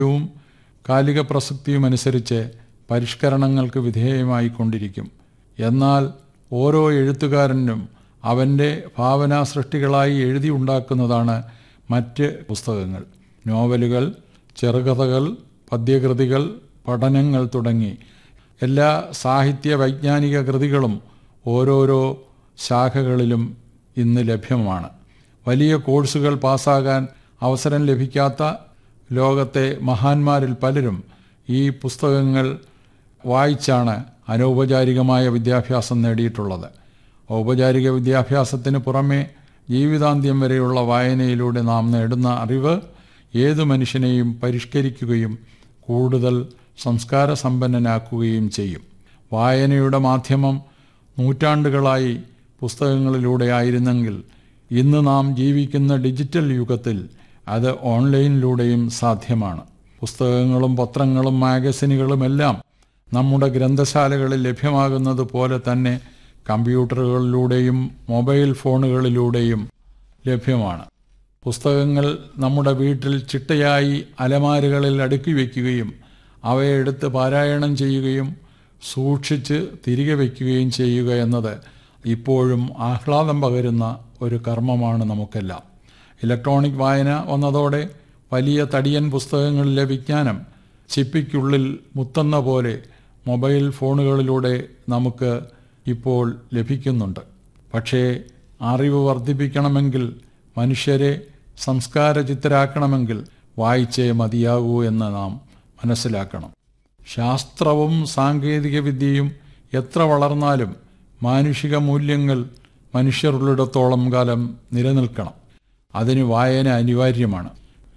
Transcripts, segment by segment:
വും കാലിക പ്രസക്തിയുമനുസരിച്ച് പരിഷ്കരണങ്ങൾക്ക് വിധേയമായിക്കൊണ്ടിരിക്കും. എന്നാൽ ഓരോ എഴുത്തുകാരനും അവൻ്റെ ഭാവനാ സൃഷ്ടികളായി എഴുതി ഉണ്ടാക്കുന്നതാണ് മറ്റ് പുസ്തകങ്ങൾ. നോവലുകൾ, ചെറുകഥകൾ, പദ്യകൃതികൾ, പഠനങ്ങൾ തുടങ്ങി എല്ലാ സാഹിത്യ വൈജ്ഞാനിക കൃതികളും ഓരോരോ ശാഖകളിലും ഇന്ന് ലഭ്യമാണ്. വലിയ കോഴ്സുകൾ പാസ്സാകാൻ അവസരം ലഭിക്കാത്ത ലോകത്തെ മഹാന്മാരിൽ പലരും ഈ പുസ്തകങ്ങൾ വായിച്ചാണ് അനൗപചാരികമായ വിദ്യാഭ്യാസം നേടിയിട്ടുള്ളത്. ഔപചാരിക വിദ്യാഭ്യാസത്തിന് പുറമെ ജീവിതാന്ത്യം വരെയുള്ള വായനയിലൂടെ നാം നേടുന്ന അറിവ് ഏതു മനുഷ്യനെയും പരിഷ്കരിക്കുകയും കൂടുതൽ സംസ്കാര സമ്പന്നനാക്കുകയും ചെയ്യും. വായനയുടെ മാധ്യമം നൂറ്റാണ്ടുകളായി പുസ്തകങ്ങളിലൂടെ ആയിരുന്നെങ്കിൽ ഇന്ന് നാം ജീവിക്കുന്ന ഡിജിറ്റൽ യുഗത്തിൽ അത് ഓൺലൈനിലൂടെയും സാധ്യമാണ്. പുസ്തകങ്ങളും പത്രങ്ങളും മാഗസിനുകളുമെല്ലാം നമ്മുടെ ഗ്രന്ഥശാലകളിൽ ലഭ്യമാകുന്നത് പോലെ തന്നെ കമ്പ്യൂട്ടറുകളിലൂടെയും മൊബൈൽ ഫോണുകളിലൂടെയും ലഭ്യമാണ്. പുസ്തകങ്ങൾ നമ്മുടെ വീട്ടിൽ ചിട്ടയായി അലമാരകളിൽ അടുക്കി വയ്ക്കുകയും അവയെ എടുത്ത് പാരായണം ചെയ്യുകയും സൂക്ഷിച്ച് തിരികെ വയ്ക്കുകയും ചെയ്യുക എന്നത് ഇപ്പോഴും ആഹ്ലാദം പകരുന്ന ഒരു കർമ്മമാണ് നമുക്കെല്ലാം. ഇലക്ട്രോണിക് വായന വന്നതോടെ വലിയ തടിയൻ പുസ്തകങ്ങളിലെ വിജ്ഞാനം ചിപ്പിക്കുള്ളിൽ മുത്തുന്ന പോലെ മൊബൈൽ ഫോണുകളിലൂടെ നമുക്ക് ഇപ്പോൾ ലഭിക്കുന്നുണ്ട്. പക്ഷേ അറിവ് വർദ്ധിപ്പിക്കണമെങ്കിൽ, മനുഷ്യരെ സംസ്കാരചിത്തരാക്കണമെങ്കിൽ വായിച്ചേ മതിയാകൂ എന്ന് നാം മനസ്സിലാക്കണം. ശാസ്ത്രവും സാങ്കേതിക വിദ്യയും എത്ര വളർന്നാലും മാനുഷിക മൂല്യങ്ങൾ മനുഷ്യരുള്ളിടത്തോളം കാലം നിലനിൽക്കണം. അതിന് വായന അനിവാര്യമാണ്.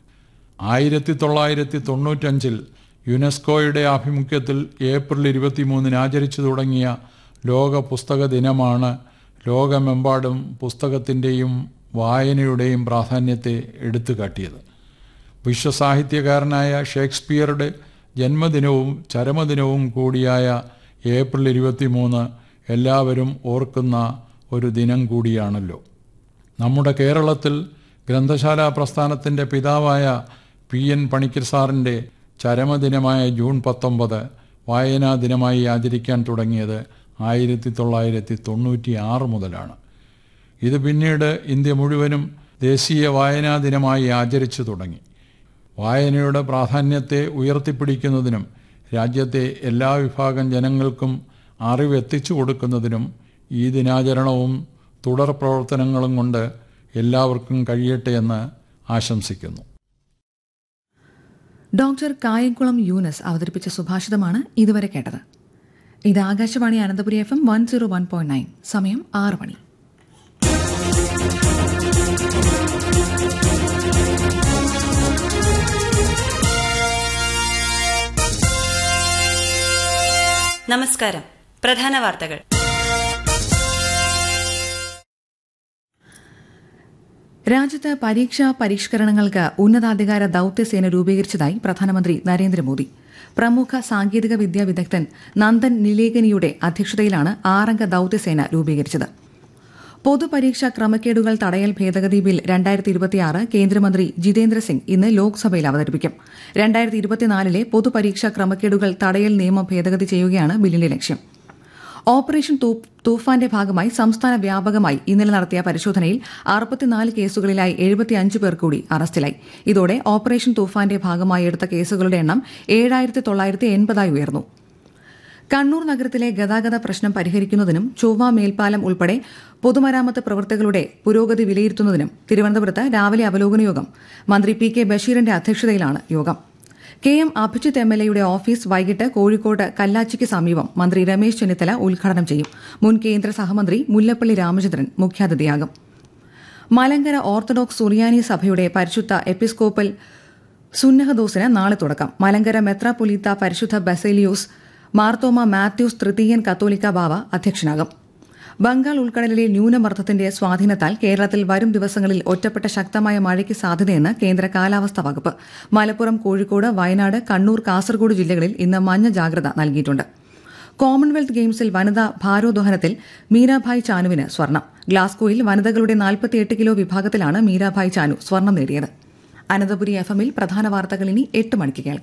1995 യുനെസ്കോയുടെ ആഭിമുഖ്യത്തിൽ ഏപ്രിൽ 23 ആചരിച്ചു തുടങ്ങിയ ലോക പുസ്തക ദിനമാണ് ലോകമെമ്പാടും പുസ്തകത്തിൻ്റെയും വായനയുടെയും പ്രാധാന്യത്തെ എടുത്തുകാട്ടിയത്. വിശ്വസാഹിത്യകാരനായ ഷേക്സ്പിയറുടെ ജന്മദിനവും ചരമദിനവും കൂടിയായ ഏപ്രിൽ 23 എല്ലാവരും ഓർക്കുന്ന ഒരു ദിനം കൂടിയാണല്ലോ. നമ്മുടെ കേരളത്തിൽ ഗ്രന്ഥശാലാ പ്രസ്ഥാനത്തിൻ്റെ പിതാവായ PN പണിക്കർ സാറിൻ്റെ ചരമദിനമായ ജൂൺ 19 വായനാ ദിനമായി ആചരിക്കാൻ തുടങ്ങിയത് 1996 മുതലാണ്. ഇത് പിന്നീട് ഇന്ത്യ മുഴുവനും ദേശീയ വായനാ ദിനമായി ആചരിച്ചു തുടങ്ങി. വായനയുടെ പ്രാധാന്യത്തെ ഉയർത്തിപ്പിടിക്കുന്നതിനും രാജ്യത്തെ എല്ലാ വിഭാഗം ജനങ്ങൾക്കും അറിവെത്തിച്ചു കൊടുക്കുന്നതിനും ഈ ദിനാചരണവും തുടർ പ്രവർത്തനങ്ങളും കൊണ്ട് എല്ലാവർക്കും കഴിയട്ടെ എന്ന് ആശംസിക്കുന്നു. ഡോക്ടർ കായംകുളം യൂനസ് അവതരിപ്പിച്ച സുഭാഷിതമാണ് ഇതുവരെ കേട്ടത്. ഇത് ആകാശവാണി അനന്തപുരി FM 101.9. സമയം 6 മണി. നമസ്കാരം. പ്രധാന വാർത്തകൾ. രാജ്യത്ത് പരീക്ഷാ പരിഷ്കരണങ്ങൾക്ക് ഉന്നതാധികാര ദൌത്യസേന രൂപീകരിച്ചതായി പ്രധാനമന്ത്രി നരേന്ദ്രമോദി. പ്രമുഖ സാങ്കേതിക വിദ്യാ വിദഗ്ധൻ നന്ദൻ നിലേകനിയുടെ അധ്യക്ഷതയിലാണ് 6 അംഗ ദൌത്യസേന രൂപീകരിച്ചത്. പൊതുപരീക്ഷാ ക്രമക്കേടുകൾ തടയൽ ഭേദഗതി ബിൽ 2026 കേന്ദ്രമന്ത്രി ജിതേന്ദ്ര സിംഗ് ഇന്ന് ലോക്സഭയിൽ അവതരിപ്പിക്കും. 2024 പൊതുപരീക്ഷാ ക്രമക്കേടുകൾ തടയൽ നിയമം ഭേദഗതി ചെയ്യുകയാണ് ബില്ലിന്റെ ലക്ഷ്യം. ഓപ്പറേഷൻ തൂഫാന്റെ ഭാഗമായി സംസ്ഥാന വ്യാപകമായി ഇന്നലെ നടത്തിയ പരിശോധനയിൽ 64 കേസുകളിലായി 75 പേർ കൂടി അറസ്റ്റിലായി. ഇതോടെ ഓപ്പറേഷൻ തൂഫാന്റെ ഭാഗമായി എടുത്ത കേസുകളുടെ എണ്ണം 7980 ഉയർന്നു. കണ്ണൂർ നഗരത്തിലെ ഗതാഗത പ്രശ്നം പരിഹരിക്കുന്നതിനും ചൊവ്വ മേൽപ്പാലം ഉൾപ്പെടെ പൊതുമരാമത്ത് പ്രവൃത്തികളുടെ പുരോഗതി വിലയിരുത്തുന്നതിനും തിരുവനന്തപുരത്ത് രാവിലെ അവലോകന യോഗം മന്ത്രി PK ബഷീറിന്റെ അധ്യക്ഷതയിലാണ് യോഗം. KM അഭിജിത്ത് MLA യുടെ ഓഫീസ് വൈകിട്ട് കോഴിക്കോട് കല്ലാച്ചിക്ക് സമീപം മന്ത്രി രമേശ് ചെന്നിത്തല ഉദ്ഘാടനം ചെയ്യും. മുൻ കേന്ദ്ര സഹമന്ത്രി മുല്ലപ്പള്ളി രാമചന്ദ്രൻ മുഖ്യാതിഥിയാകും. മലങ്കര ഓർത്തഡോക്സ് സുറിയാനി സഭയുടെ പരിശുദ്ധ എപ്പിസ്കോപ്പൽ സുന്നഹദോസിന് നാളെ തുടക്കം. മലങ്കര മെത്രാപ്പൊലീത്ത പരിശുദ്ധ ബസേലിയോസ് മാർത്തോമ മാത്യൂസ് തൃതീയൻ കത്തോലിക്ക ബാവ അധ്യക്ഷനാകും. ബംഗാൾ ഉൾക്കടലിലെ ന്യൂനമർദ്ദത്തിന്റെ സ്വാധീനത്താൽ കേരളത്തിൽ വരും ദിവസങ്ങളിൽ ഒറ്റപ്പെട്ട ശക്തമായ മഴയ്ക്ക് സാധ്യതയെന്ന് കേന്ദ്ര കാലാവസ്ഥാ വകുപ്പ്. മലപ്പുറം, കോഴിക്കോട്, വയനാട്, കണ്ണൂർ, കാസർഗോഡ് ജില്ലകളിൽ ഇന്ന് മഞ്ഞ ജാഗ്രത നൽകിയിട്ടുണ്ട്. കോമൺവെൽത്ത് ഗെയിംസിൽ വനിതാ ഭാരോദ്വഹനത്തിൽ മീരാഭായ് ചാനുവിന് സ്വർണം. ഗ്ലാസ്ഗോയിൽ വനിതകളുടെ 48 കിലോ വിഭാഗത്തിലാണ് മീരാഭായ് ചാനു സ്വർണം നേടിയത്. അനന്തപുരി FM-ൽ പ്രധാന വാർത്തകൾ ഇനി 8 മണിക്ക് കേൾക്കാം.